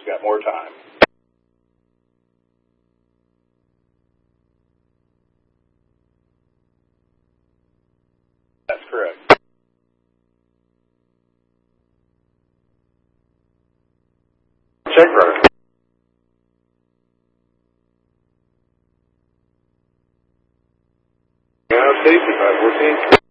He's got more time. That's correct. Check, brother. Safety 514.